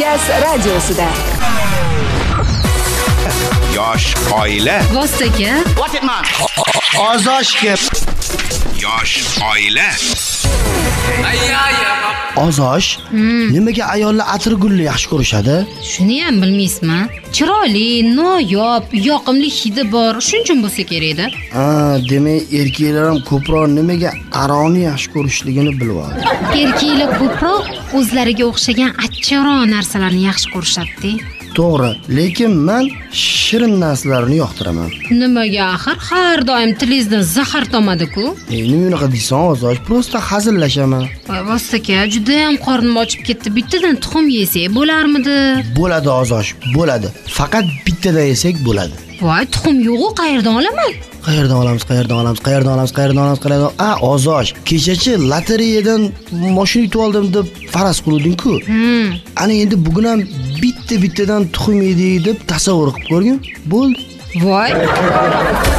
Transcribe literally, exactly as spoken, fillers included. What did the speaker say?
Express radiosida. Yosh oila. Vostaka. What it man? Ozoshga. Yosh oila. Ozosh, nimaga ayollar atirgulni yaxshi ko'rishadi? Shuni ham bilmaysizmi? Chiroyli, noyob, yoqimli hidi bor, shuning uchun bo'lsa kerak-da. Ha, demak, erkaklar ham ko'proq nimaga aroni yaxshi ko'rishligini bilib oldi. Erkaklar ko'proq o'zlariga o'xshagan achchiqroq narsalarni yaxshi ko'rishadi. To'g'ri, lekin men shirin narsalarni yoqtiraman. Nimaga axir har doim tilingizdan zahar tomadi-ku? E, nima unaqa deysan, Ozosh? Prosta hazillashaman. Voy, Vostaka, juda ham qornim ochib ketdi. Bittadan tuxum yesak bo'larmidi? Bo'ladi, Ozosh, bo'ladi. Faqat bittadan yesak bo'ladi. Voy, tuxum yo'q-ku, qayerdan olaman? Qayerdan olamiz, qayerdan olamiz, qayerdan olamiz, qayerdan olamiz, qayerdan? A, Ozosh, kechachi lotereyadan mashina yutib oldim deb faraz qiluvding-ku. Hmm. Ana endi bugun ham bitta-bittadan tuxum yedik deb tasavvur qilib ko'rgin. Bo'ldi. Voy.